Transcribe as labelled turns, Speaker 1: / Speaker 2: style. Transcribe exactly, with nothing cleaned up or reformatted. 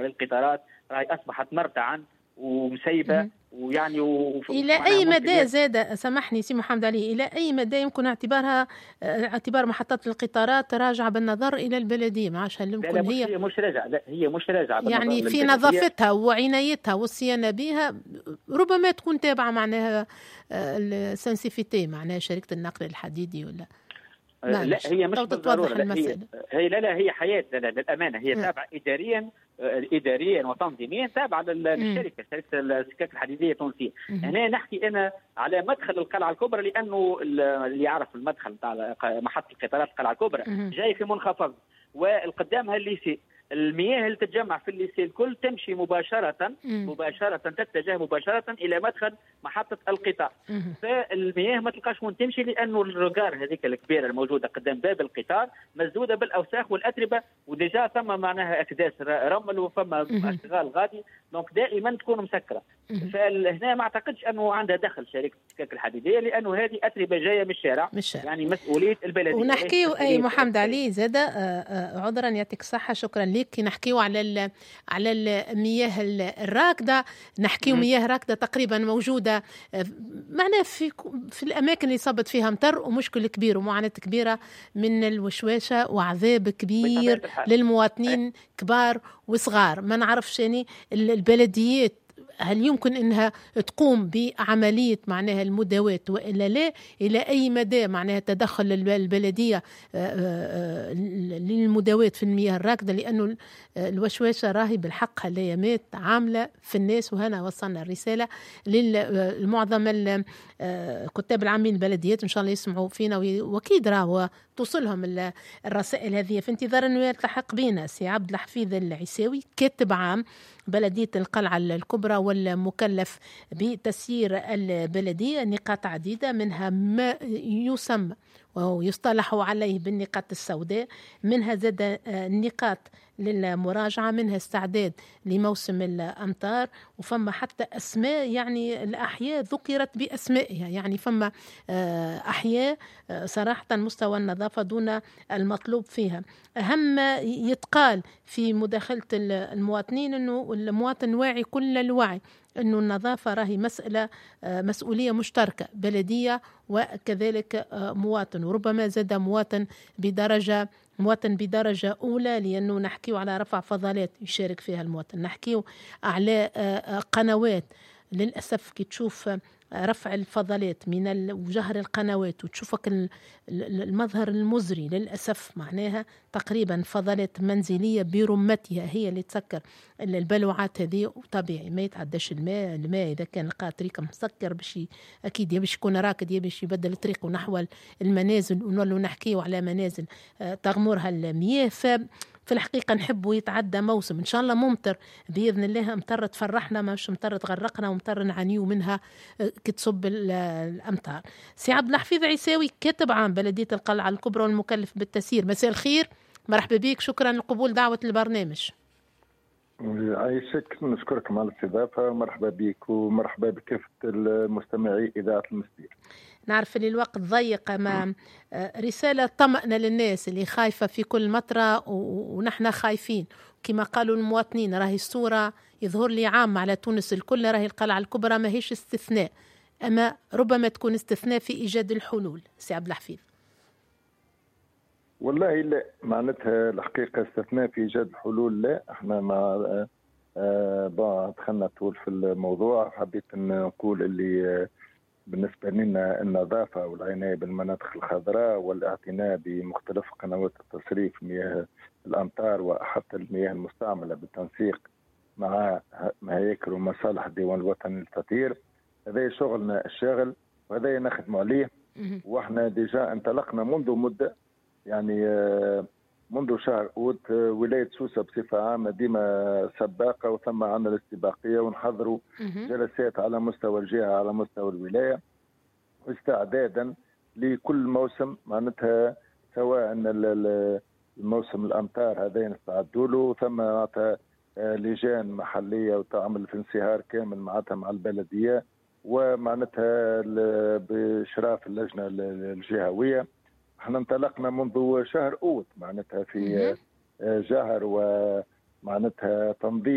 Speaker 1: للقطارات راهي أصبحت مرتعا ومسيبة ويعني وف...
Speaker 2: إلى أي مدى زاد سامحني سي محمد علي إلى أي مدى يمكن اعتبارها اعتبار محطات القطارات راجعة بالنظر إلى البلدية؟ معاش هل يمكن
Speaker 1: لا لا
Speaker 2: هي
Speaker 1: هي مش راجعة، لا هي مش راجعة
Speaker 2: يعني في نظافتها وعنايتها والصيانة بها ربما تكون تابعة معناها السنسيفيتي معناها شركة النقل الحديدي ولا
Speaker 1: لا هي مش بالضرورة، لا هي, هي لا لا هي حياة لا لا للأمانة هي تابعة إداريا إداريا وتنظيميا تابعة للشركة شركة السكك الحديدية التونسية. هنا نحكي أنا على مدخل القلعة الكبرى، لأنه اللي يعرف المدخل تاع محطة القطارات القلعة الكبرى جاي في منخفض والقدامها الليسي، المياه اللي تتجمع في الليسي الكل تمشي مباشرة مباشرة تتجه مباشرة إلى مدخل محطة القطار. فالمياه ما تلقاش وين تمشي، لأنه الرجار هذيك الكبيرة الموجودة قدام باب القطار مسدودة بالأوساخ والأتربة، وديجا ثم معناها أكداس رمل وفما اشتغال غادي، دونك دائما تكون مسكرة. فهنا ما اعتقدش أنه عندها دخل شركة السكك الحديدية، لأنه هذه أتربة جاية من الشارع، يعني مسؤولية البلدية.
Speaker 2: ونحكيو أي محمد علي زاد عذرا يعطيك الصحة شكرا لك، نحكيو على على المياه الراكدة، نحكيو مياه راكدة تقريبا موجودة معنا في في الأماكن اللي صابت فيها مطر، ومشكلة كبير ومعاناة كبيرة من الوشواشة وعذاب كبير للمواطنين كبار وصغار. ما نعرفش يعني البلديات هل يمكن أنها تقوم بعملية معناها المداواة وإلا لا؟ إلى أي مدى معناها تدخل البلدية للمداواة في المياه الراكدة؟ لأنه الوشواشة راهي بالحق هالأيامات عاملة في الناس، وهنا وصلنا الرسالة للمعظم كتاب العامين البلديات إن شاء الله يسمعوا فينا وأكيد راهو توصلهم الرسائل هذه. في انتظار أنه يلتحق بنا سي عبد الحفيظ العيساوي كاتب عام بلدية القلعة الكبرى والمكلف بتسيير البلدية، نقاط عديدة منها ما يسمى وهو يصطلح عليه بالنقاط السوداء، منها زاد النقاط للمراجعة، منها استعداد لموسم الأمطار، وفما حتى أسماء يعني الأحياء ذكرت بأسمائها، يعني فما أحياء صراحة مستوى النظافة دون المطلوب فيها. أهم يتقال في مداخلة المواطنين أنه المواطن واعي كل الوعي أنه النظافة راهي مسألة مسؤولية مشتركة بلدية وكذلك مواطن، وربما زاد مواطن بدرجة مواطن بدرجة أولى، لأنه نحكيو على رفع فضلات يشارك فيها المواطن، نحكيو على قنوات للأسف كي تشوف رفع الفضلات من وجهر القنوات وتشوفك المظهر المزري للأسف، معناها تقريبا فضلات منزلية برمتها هي اللي تسكر البلوعات هذه، وطبيعي ما يتعداش الماء الماء إذا كان لقى طريق مسكر باش أكيد يبش يكون راكد يبش يبدل طريقه نحو المنازل، ونولو نحكيه على منازل تغمرها المياه. ف في الحقيقة نحبوا يتعدى موسم إن شاء الله ممطر بإذن الله، مطر تفرحنا مش مطر تغرقنا ومطر نعانيو منها كتصب الأمطار. سي عبد الحفيظ عيساوي كاتب عام بلدية القلعة الكبرى والمكلف بالتسيير، مساء الخير، مرحبا بك، شكرا لقبول دعوة البرنامج.
Speaker 3: عايشك، نشكركم على الاستضافة، مرحبا بك ومرحبا بكافة المستمعي إذاعة المستير.
Speaker 2: نعرف اللي الوقت ضيق، ما رسالة طمأنة للناس اللي خايفة في كل مطرة ونحن خايفين كما قالوا المواطنين. راهي الصورة يظهر لي عام على تونس الكل، راهي القلعة الكبرى ما هيش استثناء، أما ربما تكون استثناء في إيجاد الحلول. سي عبد الحفيظ.
Speaker 3: والله لا، معناتها الحقيقة استثناء في إيجاد الحلول لا، احنا مع آه دخلنا طول في الموضوع. حبيت نقول اللي بالنسبة لنا النظافة والعناية بالمناطق الخضراء والاعتناء بمختلف قنوات التصريف مياه الأمطار وحتى المياه المستعملة بالتنسيق مع هياكل ومصالح الديوان الوطني للتطهير، هذا شغلنا الشاغل وهذا نخدم عليه. واحنا ديجا انطلقنا منذ مدة، يعني منذ شهر أوت ولاية سوسة بصفة عامة ديما سباقة وثم عنا الاستباقية، ونحضروا جلسات على مستوى الجهة على مستوى الولاية استعدادا لكل موسم، معناتها سواء الموسم الأمطار هذا نستعدوا له، ثم معناتها لجان محلية وتعمل في انصهار كامل معناتها مع البلدية ومعناتها بإشراف اللجنة الجهوية. احنا انطلقنا منذ شهر أوت معناتها في جهر ومعناتها تنظيم